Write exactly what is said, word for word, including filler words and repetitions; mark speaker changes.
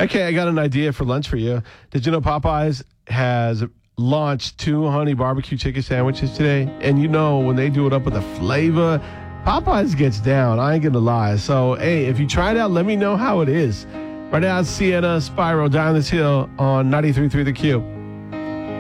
Speaker 1: Okay, I got an idea for lunch for you. Did you know Popeyes has launched two honey barbecue chicken sandwiches today? And you know when they do it up with a flavor, Popeyes gets down. I ain't going to lie. So, hey, if you try it out, let me know how it is. Right now, it's Sienna Spyro down this hill on ninety-three point three The Q.